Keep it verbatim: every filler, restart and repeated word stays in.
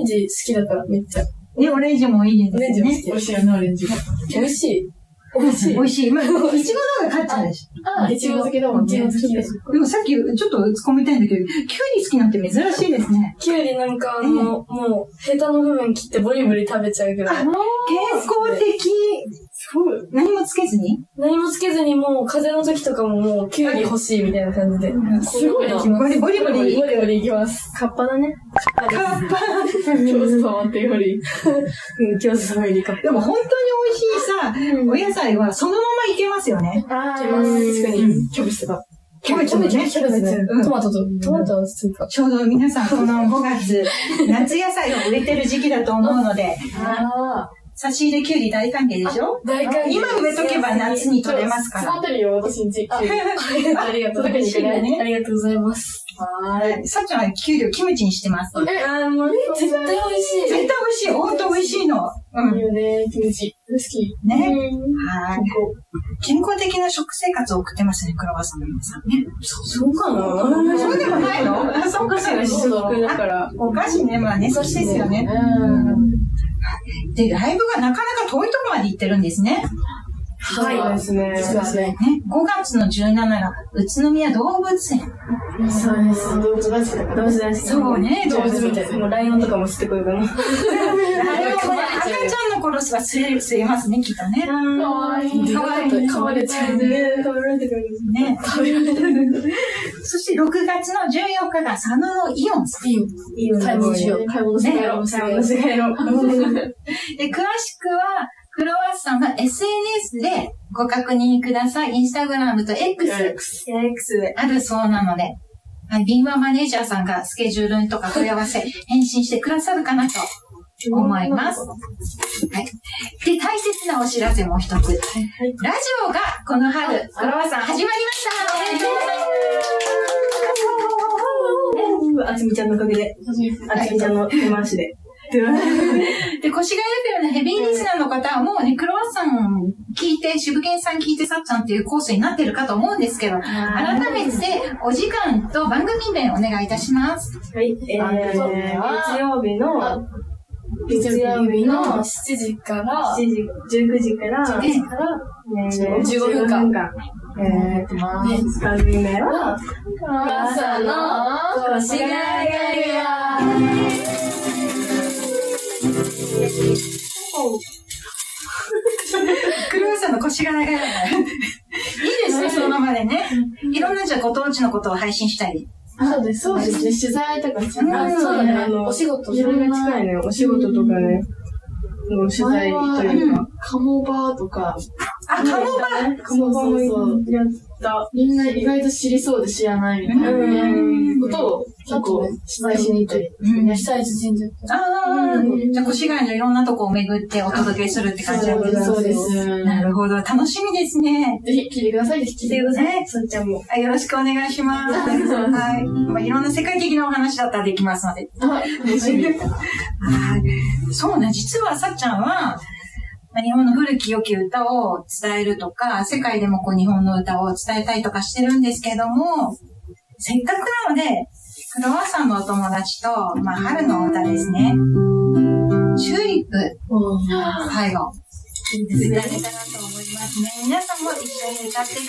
ンジ好きだからめっちゃ。 ね、オレンジもいいですね。 オレンジも好き。美味しいよね、オレンジ。美味しい。 美味しい。美味しい。まあ、いちごの方が勝っちゃうでしょ。 あ、いちご漬けだもんね。でもさっきちょっと突っ込みたいんだけど、キュウリ好きなんて珍しいですね。 キュウリなんかあの、もう、ヘタの部分切ってボリボリ食べちゃうぐらい。 健康的。そう。何もつけずに何もつけずにもう、風邪の時とかももう、キュウリ欲しいみたいな感じで。 すごいな。ボリボリボリ。 ボリボリいきます。カッパだね。 カッパ。 今日触ってより。うん、今日触りカッパ。 でも本当に美味しいさ、お野菜はそのままいけますよね。 あー、いけます。確かに。キャベツが。 キャベツもね、キャベツ。 トマトと、トマトはスープか。 ちょうど皆さんこのごがつ、夏野菜を植えてる時期だと思うので、差し入れキュウリ大歓迎でしょ？ 大歓迎。 今植えとけば夏に取れますから。 育てるよ、私んち。ありがとう。 嬉しいね。 ありがとうございます。 はい。さっちゃんはキュウリをキムチにしてます。 え、あの、絶対美味しい。 絶対美味しい。ほんと美味しいの。うん。 いいよね、キムチ。好き。 ね。はい。健康的な食生活を送ってますね、クロワッサンの皆さんね。 そうかな？ そうでもないの？そうかしら。 主食だから。 お菓子ね、まあね、そしてですよね。うん。で、ライブがなかなか遠いところまで行ってるんですね。 はいですね。そうですね。 ごがつのじゅうしちにちが宇都宮動物園。 そうです。動物大好きだから。動物大好き。 そうね、 動物みたいな。もうライオンとかもしてこようかな。 赤ちゃんの頃は吸える、吸えますね、きっとね。 かわいい。かわいい。噛まれちゃうね。食べられてくるんですね。食べられてくる。 そしてろくがつのじゅうよっかが佐野のイオンさん。 イオン。イオン。買い物しよう。買い物しよう。買い物しよう。 で、詳しくは、クロワッサンの エスエヌエス でご確認ください。インスタグラムと X。X。X であるそうなので。はい。ビンワマネージャーさんがスケジュールとか問い合わせ、返信してくださるかなと思います。はい。で、大切なお知らせもう一つ。ラジオがこの春、クロワッサン始まりました。 あつみちゃんのおかげで。あつみちゃんの手回しで。 で、越谷エフエムのヘビーリスナーの方はもうね、クロワッサン聞いて、渋健さん聞いて、さっちゃんっていうコースになってるかと思うんですけど、改めてお時間と番組名お願いいたします。 はい、えー、月曜日の、月曜日のしちじから、しちじ、じゅうくじから、じゅうごふんかん。えー、やってます。番組名は、クロワッサンの越谷ガヤ。 クロワッサンの腰が長い。いいですね、そのままでね。いろんなじゃあご当地のことを配信したり。 そうです、そうですね。取材とかしてます。そうだね、あの、お仕事。いろいろ近いね、お仕事とかね。の取材というか。カモバーとか。 あ、カモバーカモバーもやった。みんな意外と知りそうで知らないみたいなことを結構取材しに行ったり。被災地神社。 ああ、じゃあ越谷のいろんなとこを巡ってお届けするって感じなんですね。 そうです。 なるほど。楽しみですね。 ぜひ聞いてください。ぜひ聞いてください。そっちゃんも。 よろしくお願いします。はい。まあ、いろんな世界的なお話だったらできますので。 はい。楽しみ。はい。 そうね。実はさっちゃんは、日本の古き良き歌を伝えるとか、世界でもこう日本の歌を伝えたいとかしてるんですけども、せっかくなので、クロワッサンのお友達と、まあ、春の歌ですね。チューリップ。最後。歌えたらと思いますね。皆さんも一緒に歌って